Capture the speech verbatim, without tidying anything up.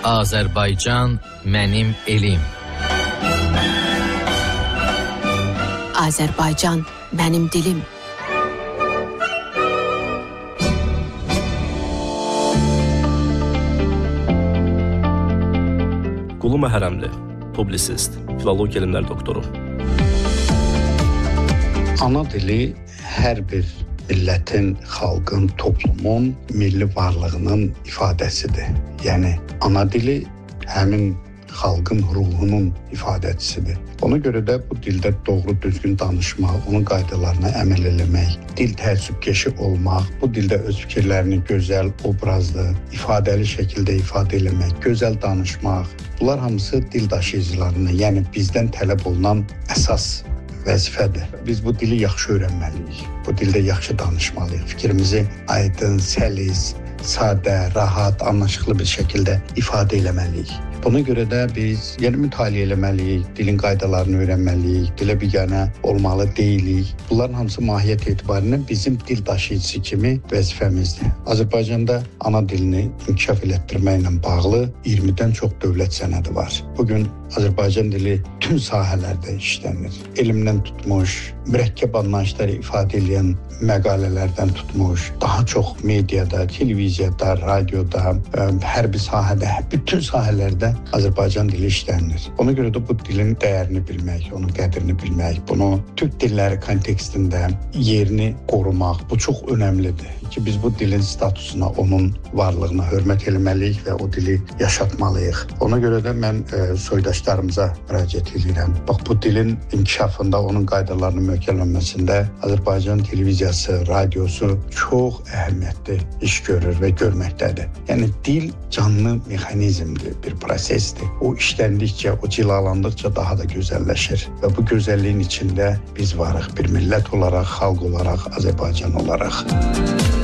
Azərbaycan mənim elim. Azərbaycan mənim dilim. Qulu Məhərrəmli, publisist, filologiya elmləri doktoru. Ana dili hər bir millətin, xalqın, toplumun milli varlığının ifadəsidir. Yəni, ana dili həmin xalqın ruhunun ifadəçisidir. Ona görə də bu dildə doğru düzgün danışmaq, onun qaydalarına əməl eləmək, dil təəssübkeşi olmaq, bu dildə öz fikirlərini gözəl, obrazlı, ifadəli şəkildə ifadə eləmək, gözəl danışmaq, bunlar hamısı dil daşıyıcılarına, yəni bizdən tələb olunan əsas vəzifədir. Biz bu dili yaxşı öyrənməliyik, bu dildə yaxşı danışmalıyıq, fikrimizi aydın, səlis, sadə, rahat, anlaşıqlı bir şəkildə ifadə eləməliyik. Buna görə də biz yəni mütaliə eləməliyik, dilin qaydalarını öyrənməliyik, dilə biganə olmalı deyilik. Bunların hamısı mahiyyət etibarilə bizim dil daşıyıcısı kimi vəzifəmizdir. Azərbaycanda ana dilini inkişaf elətdirməklə bağlı iyirmidən çox dövlət sənədi var. Bugün Azərbaycan dili tüm sahələrdə işlənir. Elmdən tutmuş, mürəkkəb anlayışları ifadə edən məqalələrdən tutmuş, daha çox mediada, televiziyada, radioda, hər bir sahədə, bütün sahələrdə Azərbaycan dili işlənir. Ona görə də bu dilin dəyərini bilmək, onun qədrini bilmək, bunu türk dilləri kontekstində yerini qorumaq, bu çox önəmlidir ki, biz bu dilin statusuna, onun varlığına hörmət eləməliyik və o dili yaşatmalıyıq. Ona görə də mən e, soydaşlarımıza müraciət edirəm. Bax, bu dilin inkişafında, onun qaydalarının möhkəmlənməsində Azərbaycan televiziyası, radiosu çox əhəmiyyətli iş görür və görməkdədir. Yəni, dil canlı mexanizmdir, bir prosesdir. O işləndikcə, o cilalandıqca daha da gözəlləşir və bu gözəlliyin içində biz varıq bir millət olaraq, xalq olaraq, Azərbaycan olaraq.